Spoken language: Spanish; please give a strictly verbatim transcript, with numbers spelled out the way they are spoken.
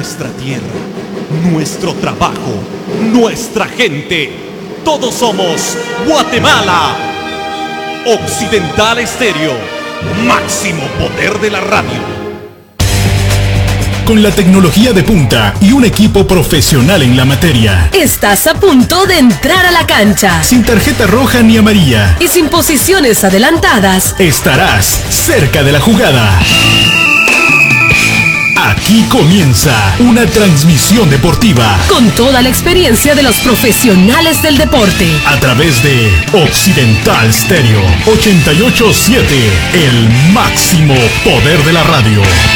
nuestra tierra, nuestro trabajo, nuestra gente. Todos somos Guatemala. Occidental Estéreo, máximo poder de la radio. Con la tecnología de punta y un equipo profesional en la materia. Estás a punto de entrar a la cancha. Sin tarjeta roja ni amarilla. Y sin posiciones adelantadas. Estarás cerca de la jugada. Aquí comienza una transmisión deportiva. Con toda la experiencia de los profesionales del deporte. A través de Occidental Stereo ochenta y ocho punto siete. El máximo poder de la radio.